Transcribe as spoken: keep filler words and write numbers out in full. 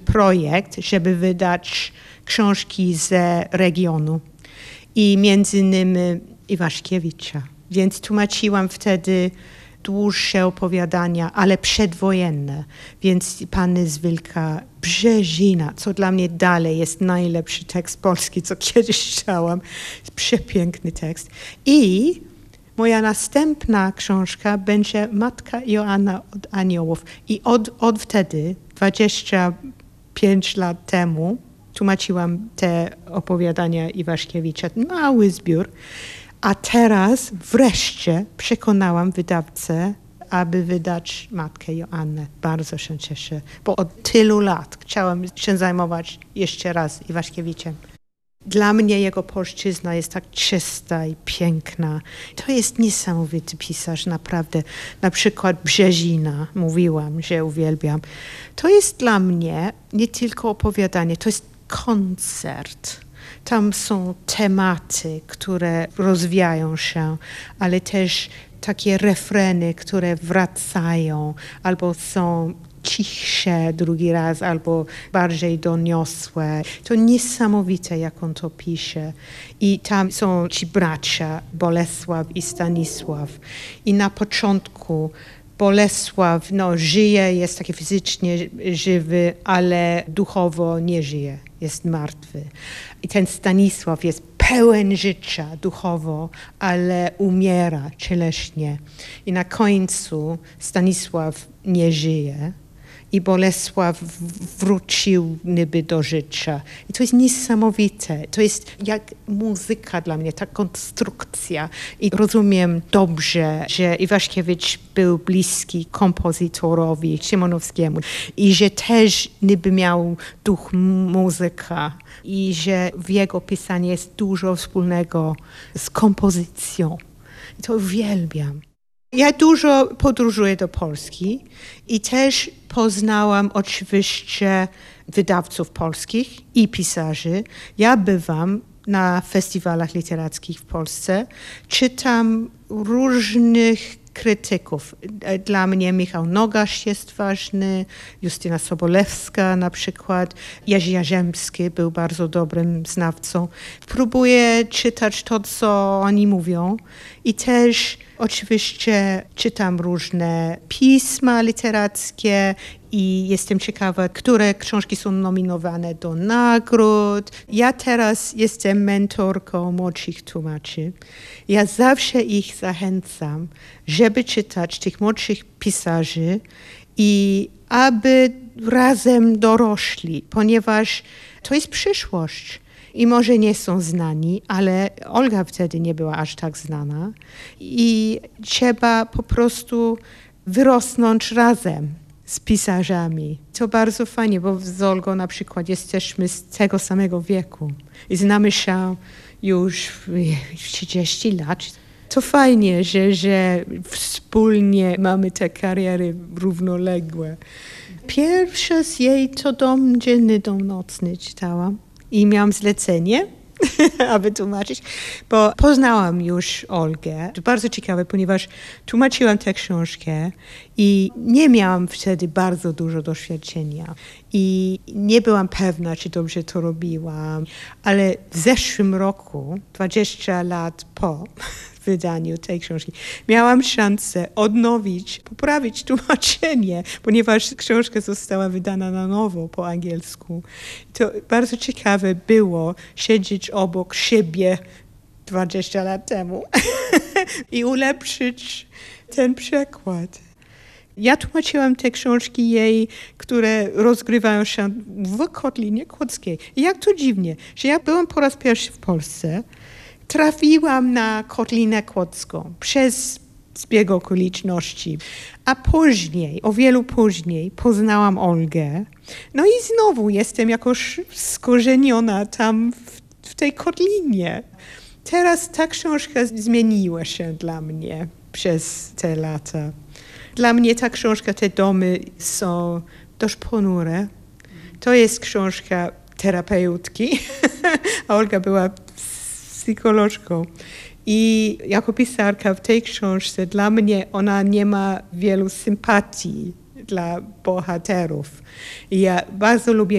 projekt, żeby wydać książki z regionu i między innymi Iwaszkiewicza. Więc tłumaczyłam wtedy dłuższe opowiadania, ale przedwojenne. Więc Panny z Wilka, Brzezina, co dla mnie dalej jest najlepszy tekst polski, co kiedyś czytałam. Przepiękny tekst. I moja następna książka będzie Matka Joanna od Aniołów. I od, od wtedy, dwadzieścia pięć lat temu, tłumaczyłam te opowiadania Iwaszkiewicza. Mały zbiór. A teraz wreszcie przekonałam wydawcę, aby wydać Matkę Joannę. Bardzo się cieszę, bo od tylu lat chciałam się zajmować jeszcze raz Iwaszkiewiczem. Dla mnie jego polszczyzna jest tak czysta i piękna. To jest niesamowity pisarz, naprawdę. Na przykład Brzezina, mówiłam, że uwielbiam. To jest dla mnie nie tylko opowiadanie, to jest koncert. Tam są tematy, które rozwijają się, ale też takie refreny, które wracają albo są cichsze drugi raz, albo bardziej doniosłe. To niesamowite, jak on to pisze. I tam są ci bracia, Bolesław i Stanisław. I na początku Bolesław no, żyje, jest taki fizycznie żywy, ale duchowo nie żyje, jest martwy. I ten Stanisław jest pełen życia duchowo, ale umiera cieleśnie. I na końcu Stanisław nie żyje i Bolesław wrócił niby do życia. I to jest niesamowite. To jest jak muzyka dla mnie, ta konstrukcja. I rozumiem dobrze, że Iwaszkiewicz był bliski kompozytorowi Szymanowskiemu i że też niby miał duch muzyka i że w jego pisaniu jest dużo wspólnego z kompozycją. I to uwielbiam. Ja dużo podróżuję do Polski i też poznałam oczywiście wydawców polskich i pisarzy. Ja bywam na festiwalach literackich w Polsce, czytam różnych krytyków. Dla mnie Michał Nogasz jest ważny, Justyna Sobolewska na przykład, Jerzy Jarzębski był bardzo dobrym znawcą. Próbuję czytać to, co oni mówią i też oczywiście czytam różne pisma literackie i jestem ciekawa, które książki są nominowane do nagród. Ja teraz jestem mentorką młodszych tłumaczy. Ja zawsze ich zachęcam, żeby czytać tych młodszych pisarzy i aby razem dorośli, ponieważ to jest przyszłość. I może nie są znani, ale Olga wtedy nie była aż tak znana. I trzeba po prostu wyrosnąć razem z pisarzami. To bardzo fajnie, bo z Olgą na przykład jesteśmy z tego samego wieku. I znamy się już trzydzieści lat. To fajnie, że, że wspólnie mamy te kariery równoległe. Pierwsze z jej to dom dzienny, dom nocny czytałam. I miałam zlecenie, aby tłumaczyć, bo poznałam już Olgę. To bardzo ciekawe, ponieważ tłumaczyłam tę książkę i nie miałam wtedy bardzo dużo doświadczenia. I nie byłam pewna, czy dobrze to robiłam, ale w zeszłym roku, dwadzieścia lat po wydaniu tej książki, miałam szansę odnowić, poprawić tłumaczenie, ponieważ książka została wydana na nowo po angielsku. To bardzo ciekawe było siedzieć obok siebie dwadzieścia lat temu i ulepszyć ten przekład. Ja tłumaczyłam te książki jej, które rozgrywają się w Kotlinie Kłodzkiej. I jak to dziwnie, że ja byłam po raz pierwszy w Polsce, trafiłam na Kotlinę Kłodzką przez zbieg okoliczności, a później, o wielu później poznałam Olgę. No i znowu jestem jakoś skorzeniona tam w, w tej Kotlinie. Teraz ta książka zmieniła się dla mnie przez te lata. Dla mnie ta książka, te domy są dość ponure. To jest książka terapeutki, a Olga była psycholożką. I jako pisarka w tej książce dla mnie ona nie ma wielu sympatii dla bohaterów. I ja bardzo lubię